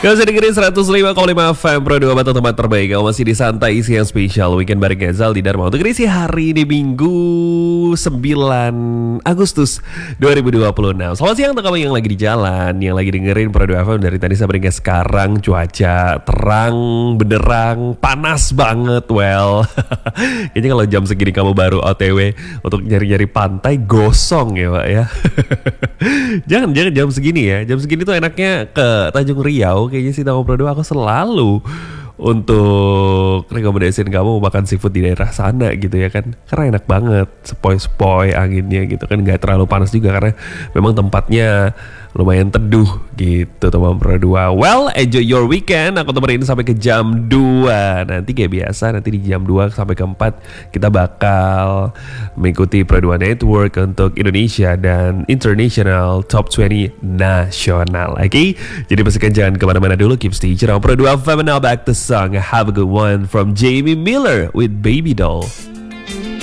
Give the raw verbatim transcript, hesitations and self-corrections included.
Gak usah dengerin seratus lima koma lima F M Pro dua Batu, tempat terbaik. Kamu masih di santai, isi yang spesial Weekend bareng Gazal di Dharma. Untuk isi hari ini Minggu sembilan Agustus dua ribu dua puluh enam. Selamat siang untuk kamu yang lagi di jalan, yang lagi dengerin Pro dua F M dari tadi sampai dengan sekarang. Cuaca terang, benderang, panas banget. Well, kayaknya kalau jam segini kamu baru O T W untuk nyari-nyari pantai, gosong ya Pak ya. Jangan, jangan jam segini ya. Jam segini tuh enaknya ke Tanjung Riau. Kayaknya sih Tamu Pro dua aku selalu untuk rekomendasiin kamu makan seafood di daerah sana gitu ya kan. Karena enak banget, sepoi-sepoi anginnya gitu kan. Gak terlalu panas juga karena memang tempatnya lumayan teduh gitu Tamu Pro dua. Well, enjoy your weekend. Aku temenin sampai ke jam dua. Nanti kayak biasa, nanti di jam dua sampai ke empat kita bakal mengikuti Pro dua Network untuk Indonesia dan International Top dua puluh nasional. Oke, okay? Jadi pastikan jangan kemana-mana dulu. Keep stay tune on Pro dua F M. Now back to song. Have a good one from Jamie Miller with Baby Doll.